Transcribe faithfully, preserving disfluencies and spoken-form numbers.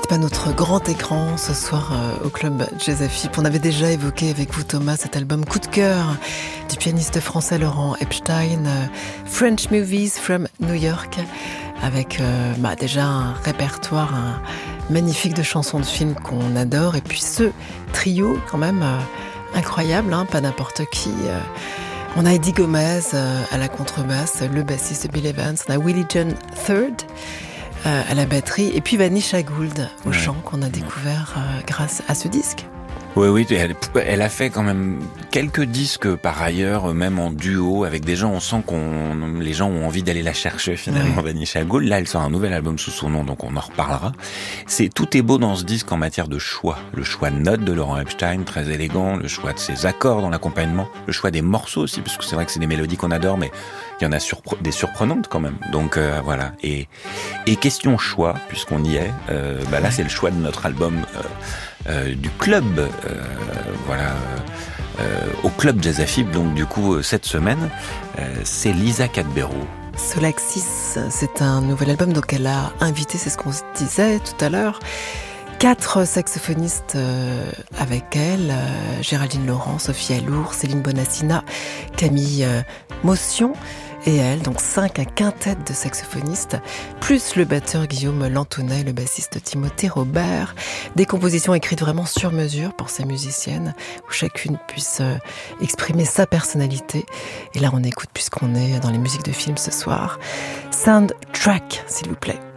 pas notre grand écran ce soir euh, au Club Jazz F I P. On avait déjà évoqué avec vous, Thomas, cet album coup de cœur du pianiste français Laurent Epstein, euh, French Movies from New York, avec euh, bah, déjà un répertoire un, magnifique de chansons de films qu'on adore, et puis ce trio quand même euh, incroyable, hein, pas n'importe qui. Euh, on a Eddie Gomez euh, à la contrebasse, le bassiste de Bill Evans, on a Willie John Third Euh, à la batterie, et puis Vanisha Gould au ouais. chant, qu'on a découvert euh, grâce à ce disque. Oui, oui, elle, elle a fait quand même quelques disques par ailleurs, même en duo avec des gens. On sent qu'on, les gens ont envie d'aller la chercher finalement, ouais. Vanisha Gould. Là, elle sort un nouvel album sous son nom, donc on en reparlera. C'est tout est beau dans ce disque en matière de choix. Le choix de notes de Laurent Epstein, très élégant. Le choix de ses accords dans l'accompagnement. Le choix des morceaux aussi, parce que c'est vrai que c'est des mélodies qu'on adore, mais il y en a surpre- des surprenantes quand même. Donc euh, voilà. Et, et question choix, puisqu'on y est, euh, bah là c'est le choix de notre album euh, euh, du club, euh, voilà, euh, au Club Jazz F I P. Donc du coup cette semaine, euh, c'est Lisa Cadbero. Solaxis, c'est un nouvel album, donc elle a invité, c'est ce qu'on se disait tout à l'heure, quatre saxophonistes euh, avec elle, euh, Géraldine Laurent, Sophie Allour, Céline Bonassina, Camille euh, Motion et elle, donc cinq, un quintet de saxophonistes, plus le batteur Guillaume Lantonnet, le bassiste Timothée Robert, des compositions écrites vraiment sur mesure pour ces musiciennes, où chacune puisse euh, exprimer sa personnalité. Et là on écoute, puisqu'on est dans les musiques de films ce soir, Soundtrack, s'il vous plaît.